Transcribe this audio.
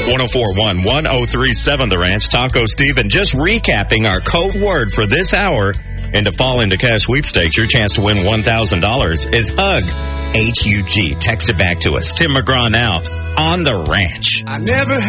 1037 The Ranch, Taco Steve, and just recapping our code word for this hour and to fall into cash sweepstakes. Your chance to win $1,000 is HUG. HUG. Text it back to us. Tim McGraw now on The Ranch. I never